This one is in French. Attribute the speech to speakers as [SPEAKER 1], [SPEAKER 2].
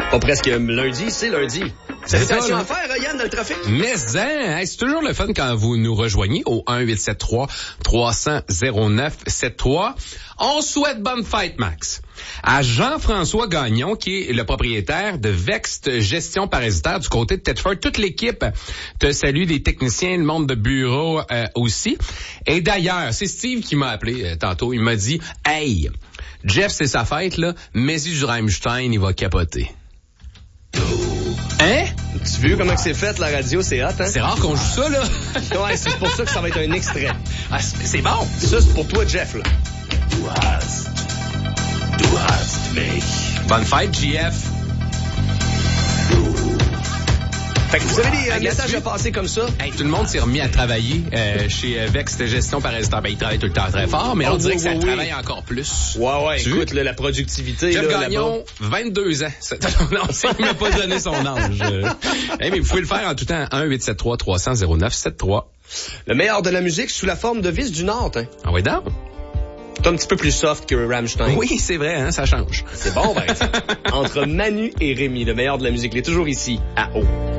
[SPEAKER 1] Pas presque lundi, c'est lundi. Salutations à faire, Yann, dans le trafic.
[SPEAKER 2] Mais c'est toujours le fun quand vous nous rejoignez au 1-873-300-0973. On souhaite bonne fête, Max, à Jean-François Gagnon, qui est le propriétaire de Vext Gestion Parasitaire du côté de Thetford. Toute l'équipe te salue, des techniciens, le monde de bureau aussi. Et d'ailleurs, c'est Steve qui m'a appelé tantôt. Il m'a dit, « Hey, Jeff, c'est sa fête, là, mets-y du Rammstein, il va capoter. » Hein?
[SPEAKER 1] Tu veux comment que c'est fait, la radio, c'est hot, hein?
[SPEAKER 2] C'est rare qu'on joue ça, là.
[SPEAKER 1] Ouais, c'est pour ça que ça va être un extrait.
[SPEAKER 2] Ah, c'est bon.
[SPEAKER 1] Ça, c'est pour toi, Jeff, là.
[SPEAKER 3] Du hast mich.
[SPEAKER 2] Bonne fête, JF.
[SPEAKER 1] Fait que vous avez des messages à passer comme ça?
[SPEAKER 2] Hey, tout le monde s'est remis à travailler chez Vext Gestion Parasitaire. Ben, il travaille tout le temps très fort, mais on dirait que ça travaille encore plus.
[SPEAKER 1] Ouais, écoute, là, la productivité.
[SPEAKER 2] Jeff
[SPEAKER 1] là,
[SPEAKER 2] Gagnon, 22 ans. Non, il m'a pas donné son âge. Hey, mais vous pouvez le faire en tout temps. 1-873-300-0973.
[SPEAKER 1] Le meilleur de la musique sous la forme de Vis du Nord, hein?
[SPEAKER 2] Ah oui, donc?
[SPEAKER 1] C'est un petit peu plus soft que Rammstein.
[SPEAKER 2] Oui, c'est vrai, hein, ça change.
[SPEAKER 1] C'est bon, ben. Entre Manu et Rémi, le meilleur de la musique, il est toujours ici, à Haut.